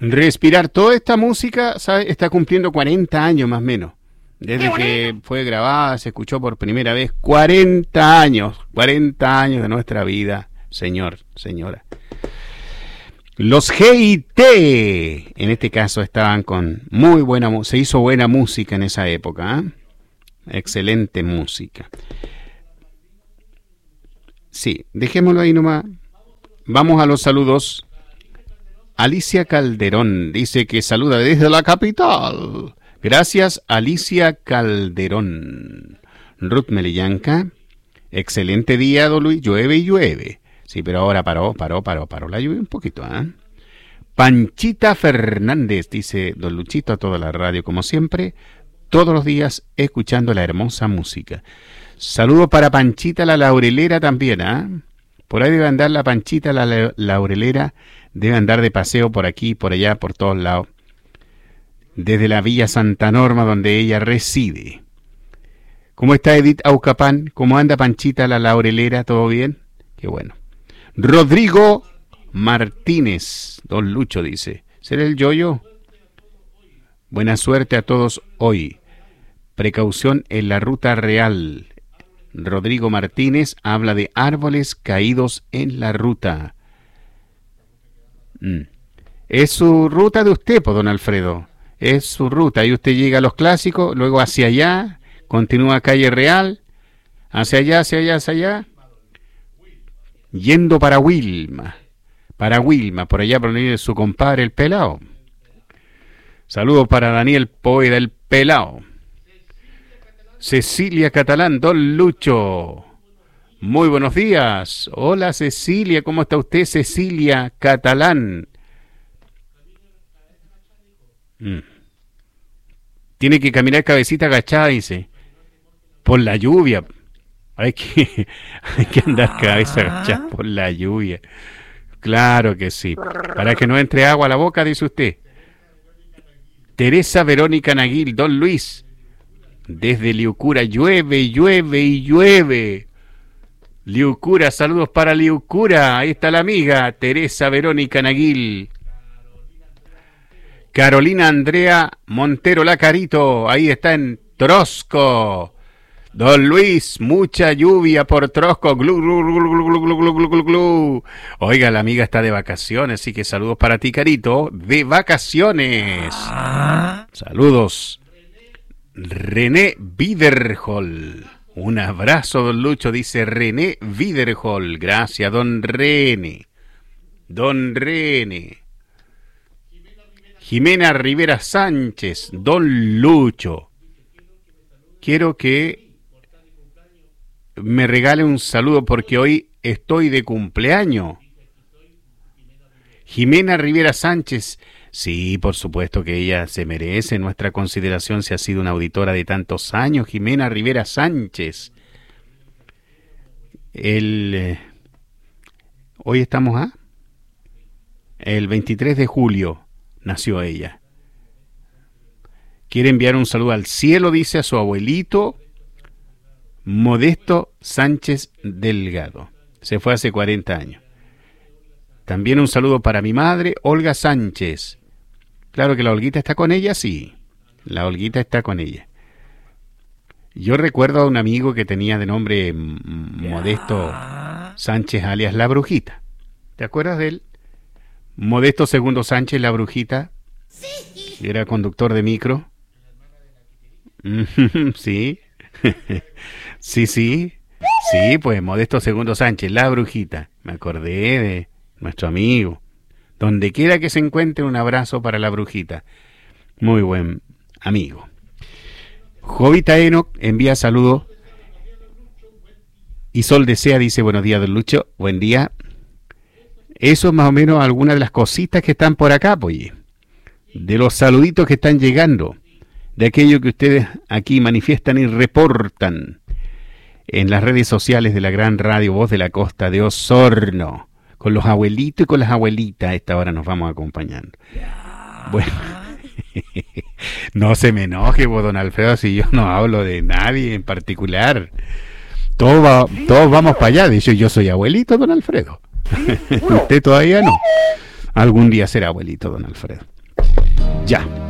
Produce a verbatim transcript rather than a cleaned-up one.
Respirar. Toda esta música, ¿sabe? Está cumpliendo cuarenta años más o menos. Desde que fue grabada, se escuchó por primera vez. cuarenta años. cuarenta años de nuestra vida, señor, señora. Los G I T, en este caso, estaban con muy buena música. Se hizo buena música en esa época, ¿eh? Excelente música. Sí, dejémoslo ahí nomás. Vamos a los saludos. Alicia Calderón dice que saluda desde la capital. Gracias, Alicia Calderón. Ruth Melillanca. Excelente día, don Luis. Llueve y llueve. Sí, pero ahora paró, paró, paró, paró la lluvia un poquito, ¿eh? Panchita Fernández dice, don Luchito, a toda la radio, como siempre, todos los días escuchando la hermosa música. Saludo para Panchita la Laurelera también, ¿ah? ¿eh? Por ahí debe andar la Panchita la, la Laurelera, debe andar de paseo por aquí, por allá, por todos lados. Desde la Villa Santa Norma, donde ella reside. ¿Cómo está Edith Aucapán? ¿Cómo anda Panchita la Laurelera? ¿Todo bien? Qué bueno. Rodrigo Martínez, don Lucho dice, ¿será el yoyo? Buena suerte a todos hoy. Precaución en la ruta real. Rodrigo Martínez habla de árboles caídos en la ruta. Mm. Es su ruta de usted, pues, don Alfredo. Es su ruta. Y usted llega a los clásicos, luego hacia allá, continúa calle Real, hacia allá, hacia allá, hacia allá, yendo para Wilma. Para Wilma, por allá por donde vive su compadre el Pelao. Saludos para Daniel Poeda el Pelao. Cecilia Catalán, don Lucho. Muy buenos días. Hola Cecilia, ¿cómo está usted? Cecilia Catalán. Mm. Tiene que caminar cabecita agachada, dice. Por la lluvia. Hay que, hay que andar cabeza agachada por la lluvia. Claro que sí. Para que no entre agua a la boca, dice usted. Teresa Verónica Naguil, don Luis. Desde Liucura, llueve, llueve y llueve. Liucura, saludos para Liucura. Ahí está la amiga, Teresa Verónica Naguil. Carolina Andrea Montero Lacarito, ahí está en Trosco. Don Luis, mucha lluvia por Trosco. Glu, glu, glu, glu, glu, glu, glu, glu, glu. Oiga, la amiga está de vacaciones, así que saludos para ti, Carito. De vacaciones. Saludos. René Viderhol. Un abrazo, don Lucho, dice René Viderhol. Gracias, don René. Don René. Jimena Rivera Sánchez, don Lucho. Quiero que me regale un saludo porque hoy estoy de cumpleaños. Jimena Rivera Sánchez. Sí, por supuesto que ella se merece nuestra consideración si ha sido una auditora de tantos años. Jimena Rivera Sánchez. El, eh, hoy estamos a... El veintitrés de julio nació ella. Quiere enviar un saludo al cielo, dice, a su abuelito Modesto Sánchez Delgado. Se fue hace cuarenta años. También un saludo para mi madre, Olga Sánchez. Claro que la Olguita está con ella, sí. La Olguita está con ella. Yo recuerdo a un amigo que tenía de nombre Modesto Sánchez, alias La Brujita. ¿Te acuerdas de él? Modesto Segundo Sánchez, La Brujita. Sí. Era conductor de micro. Sí. Sí, sí. Sí, pues Modesto Segundo Sánchez, La Brujita. Me acordé de nuestro amigo. Donde quiera que se encuentre, un abrazo para La Brujita. Muy buen amigo. Jovita Enoch envía saludos. Y Sol Desea dice, buenos días, don Lucho. Buen día. Eso es más o menos algunas de las cositas que están por acá, pues. De los saluditos que están llegando. De aquello que ustedes aquí manifiestan y reportan en las redes sociales de la gran radio Voz de la Costa de Osorno. Con los abuelitos y con las abuelitas a esta hora nos vamos acompañando. Bueno, no se me enoje, vos, don Alfredo, si yo no hablo de nadie en particular. Todos, va, todos vamos para allá. De hecho, yo soy abuelito, don Alfredo. Usted todavía no. Algún día será abuelito, don Alfredo. Ya.